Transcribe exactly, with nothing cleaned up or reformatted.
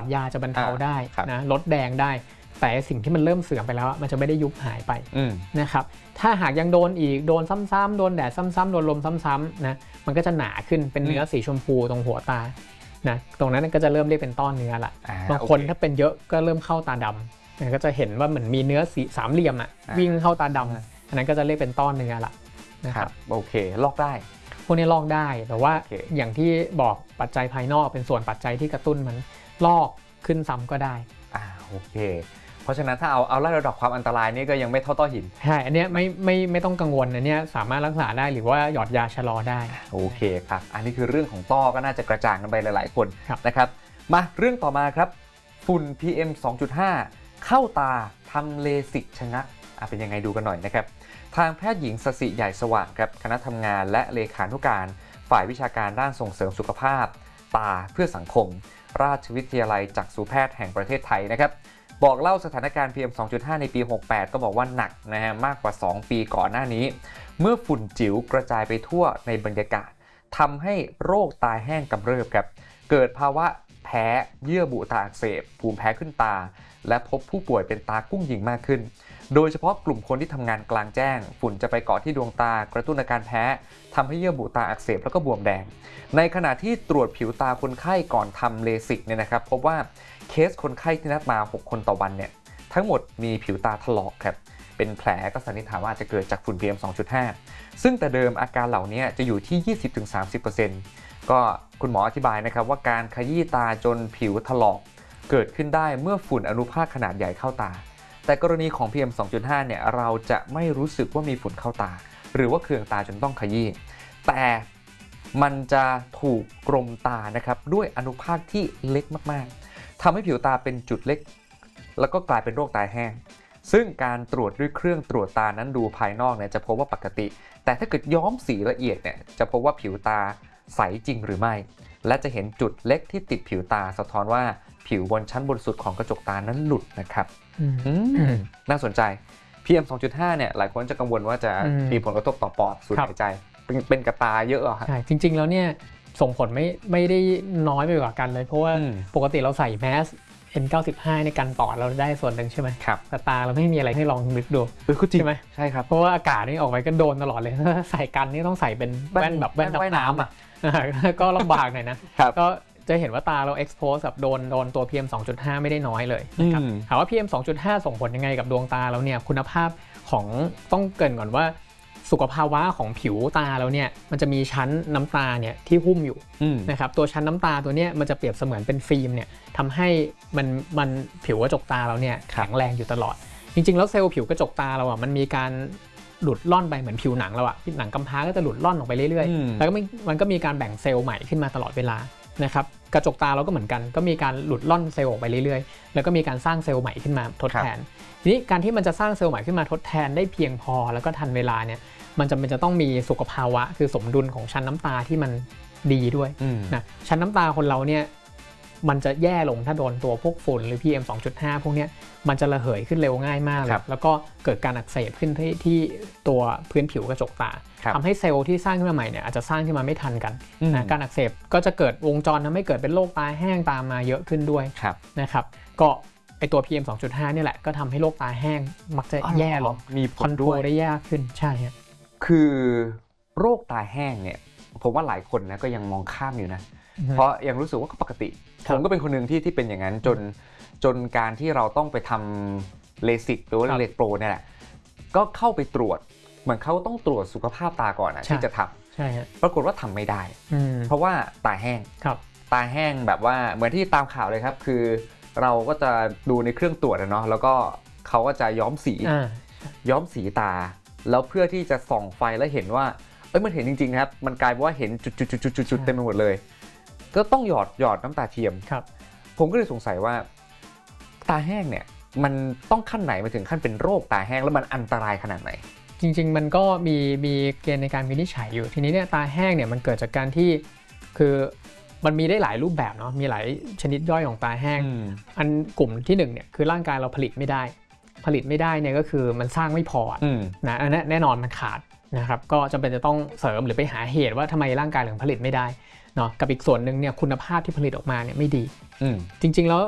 อดยาจะบรรเทาได้นะลดแดงได้แต่สิ่งที่มันเริ่มเสื่อมไปแล้วมันจะไม่ได้ยุบหายไปนะครับถ้าหากยังโดนอีกโดนซ้ำๆโดนแดดซ้ำๆโดนลมซ้ำๆนะมันก็จะหนาขึ้นเป็นเนื้อสีชมพูตรงหัวตานะตรงนั้นก็จะเริ่มเรียกเป็นต้อเนื้อละบางคนถ้าเป็นเยอะก็เริ่มเข้าตาดำก็จะเห็นว่าเหมือนมีเนื้อสีสามเหลี่ยมอ่ะวิ่งเข้าตาดำอันนั้นก็จะเรียกเป็นต้อเนื้อละนะครับโอเคลอกได้พวกนี้ลอกได้แต่ว่าอย่างที่บอกปัจจัยภายนอกเป็นส่วนปัจจัยที่กระตุ้นมันลอกขึ้นซ้ำก็ได้อ่าโอเคเพราะฉะนั้นถ้าเอาเอาไล่ระดับความอันตรายนี่ก็ยังไม่เท่าต้อหินใช่อันนี้ไม่ไม่ไม่ต้องกังวลอันนี้สามารถรักษาได้หรือว่าหยอดยาชะลอได้โอเคครับอันนี้คือเรื่องของต้อก็น่าจะกระจ่างกันไปหลายๆคนนะครับมาเรื่องต่อมาครับฝุ่น พี เอ็ม สองจุดห้า เข้าตาทำเลสิกชะงักเป็นยังไงดูกันหน่อยนะครับทางแพทย์หญิงสศิใหญ่สว่างครับคณะทำงานและเลขานุการฝ่ายวิชาการด้านส่งเสริมสุขภาพตาเพื่อสังคมราชวิทยาลัยจักษุแพทย์แห่งประเทศไทยนะครับบอกเล่าสถานการณ์ พี เอ็ม สองจุดห้า ในปี หกแปด ก็บอกว่าหนักนะฮะมากกว่าสองปีก่อนหน้านี้เมื่อฝุ่นจิ๋วกระจายไปทั่วในบรรยากาศทำให้โรคตาแห้งกำเริบครับเกิดภาวะแพ้เยื่อบุตาอักเสบภูมิแพ้ขึ้นตาและพบผู้ป่วยเป็นตากุ้งยิงมากขึ้นโดยเฉพาะกลุ่มคนที่ทำงานกลางแจ้งฝุ่นจะไปเกาะที่ดวงตากระตุ้นอาการแพ้ทำให้เยื่อบุตาอักเสบแล้วก็บวมแดงในขณะที่ตรวจผิวตาคนไข้ก่อนทำเลสิกเนี่ยนะครับพบว่าเคสคนไข้ที่นัดมาหกคนต่อวันเนี่ยทั้งหมดมีผิวตาถลอกครับเป็นแผลก็สันนิษฐานว่าจะเกิดจากฝุ่น พี เอ็ม สองจุดห้า ซึ่งแต่เดิมอาการเหล่านี้จะอยู่ที่ ยี่สิบถึงสามสิบเปอร์เซ็นต์ ก็คุณหมออธิบายนะครับว่าการขยี้ตาจนผิวถลอกเกิดขึ้นได้เมื่อฝุ่นอนุภาคขนาดใหญ่เข้าตาแต่กรณีของ พี เอ็ม สองจุดห้า เนี่ยเราจะไม่รู้สึกว่ามีฝุ่นเข้าตาหรือว่าเคืองตาจนต้องขยี้แต่มันจะถูกกลมตานะครับด้วยอนุภาคที่เล็กมากๆทำให้ผิวตาเป็นจุดเล็กแล้วก็กลายเป็นโรคตาแห้งซึ่งการตรวจด้วยเครื่องตรวจตานั้นดูภายนอกเนี่ยจะพบว่าปกติแต่ถ้าเกิดย้อมสีละเอียดเนี่ยจะพบว่าผิวตาใสจริงหรือไม่และจะเห็นจุดเล็กที่ติดผิวตาสะท้อนว่าผิวบนชั้นบนสุดของกระจกตานั้นหลุดนะครับน่าสนใจ พี เอ็ม สองจุดห้า เนี่ยหลายคนจะกังวลว่าจะมีผลกระทบต่อปอดสูดหายใจเป็นเป็นกระตาเยอะเหรอครับใช่จริงๆแล้วเนี่ยส่งผลไม่ไม่ได้น้อยไปกว่ากันเลยเพราะว่าปกติเราใส่แมส เอ็น เก้าสิบห้า ในกันปอดเราได้ส่วนหนึ่งใช่ไหมครับแต่ตาเราไม่มีอะไรให้ลองนึกดูใช่ไหมใช่ครับเพราะว่าอากาศนี่ออกไปก็โดนตลอดเลยถ้าใส่กันนี่ต้องใส่เป็นแว่นแบบแว่นดำน้ำอ่ะก็ลำบากหน่อยนะก็จะเห็นว่าตาเรา expose กับโดนโดนตัว พี เอ็ม สองจุดห้า ไม่ได้น้อยเลยนะครับถามว่า พี เอ็ม สองจุดห้า ส่งผลยังไงกับดวงตาแล้วเนี่ยคุณภาพของต้องเกริ่นก่อนว่าสุขภาวะของผิวตาเราเนี่ยมันจะมีชั้นน้ำตาเนี่ยที่หุ้มอยู่นะครับตัวชั้นน้ำตาตัวเนี้ยมันจะเปรียบเสมือนเป็นฟิล์มเนี่ยทำให้มันมันผิวกระจกตาเราเนี่ยแข็งแรงอยู่ตลอดจริงๆแล้วเซลล์ผิวกระจกตาเราอ่ะมันมีการหลุดล่อนไปเหมือนผิวหนังเราอ่ะหนังกำพร้าก็จะหลุดล่อนออกไปเรื่อยๆแล้วก็มันก็มีการแบ่งเซลล์ใหม่ขึ้นมาตลอดเวลานะครับกระจกตาเราก็เหมือนกันก็มีการหลุดล่อนเซลล์ออกไปเรื่อยๆแล้วก็มีการสร้างเซลล์ใหม่ขึ้นมาทดแทนทีนี้การที่มันจะสร้างเซลล์ใหม่ขึ้นมาทดแทนได้เพียงพอแล้วก็ทันเวลาเนี่ยมันจำเป็นจะต้องมีสุขภาวะคือสมดุลของชั้นน้ำตาที่มันดีด้วยนะชั้นน้ำตาคนเราเนี่ยมันจะแย่ลงถ้าโดนตัวพวกฝุ่นหรือ พี เอ็ม สองจุดห้า พวกนี้มันจะระเหยขึ้นเร็วง่ายมากเลยแล้วก็เกิดการอักเสบขึ้นที่ที่ตัวพื้นผิวกระจกตาทำให้เซลล์ที่สร้างขึ้นมาใหม่เนี่ยอาจจะสร้างขึ้นมาไม่ทันกันนะการอักเสบก็จะเกิดวงจรทำให้เกิดเป็นโรคตาแห้งตามมาเยอะขึ้นด้วยนะครับก็ไอตัว พี เอ็ม สองจุดห้า นี่แหละก็ทำให้โรคตาแห้งมักจะแย่ลงมีคอนโทรลได้ยากขึ้นใช่ครับคือโรคตาแห้งเนี่ยผมว่าหลายคนนะก็ยังมองข้ามอยู่นะเพราะยังรู้สึกว่าก็ปกติผมก็เป็นคนหนึ่งที่ที่เป็นอย่างนั้นจนจนการที่เราต้องไปทำเลสิกหรือว่าเลสโปรเนี่ยแหละก็เข้าไปตรวจเหมือนเขาต้องตรวจสุขภาพตาก่อนนะที่จะทำใช่ครับปรากฏว่าทำไม่ได้เพราะว่าตาแห้งตาแห้งแบบว่าเหมือนที่ตามข่าวเลยครับคือเราก็จะดูในเครื่องตรวจนะเนาะแล้วก็เขาก็จะย้อมสีย้อมสีตาแล้วเพื่อที่จะส่องไฟแล้วเห็นว่าเอ้ยมันเห็นจริงๆครับมันกลายเป็นว่าเห็นจุดๆๆๆเต็มไปหมดเลยก็ต้องหยอดหยอดน้ำตาเทียมครับผมก็เลยสงสัยว่าตาแห้งเนี่ยมันต้องขั้นไหนมาถึงขั้นเป็นโรคตาแห้งแล้วมันอันตรายขนาดไหนจริงๆมันก็มีมีเกณฑ์ในการวินิจฉัยอยู่ทีนี้เนี่ยตาแห้งเนี่ยมันเกิดจากการที่คือมันมีได้หลายรูปแบบเนาะมีหลายชนิดย่อยของตาแห้งอันกลุ่มที่หนึ่งเนี่ยคือร่างกายเราผลิตไม่ได้ผลิตไม่ได้เนี่ยก็คือมันสร้างไม่พอนะอันนั้นแน่นอนมันขาดนะครับก็จำเป็นจะต้องเสริมหรือไปหาเหตุว่าทำไมร่างกายถึงผลิตไม่ได้เนาะกับอีกส่วนหนึ่งเนี่ยคุณภาพที่ผลิตออกมาเนี่ยไม่ดีจริงๆแล้ว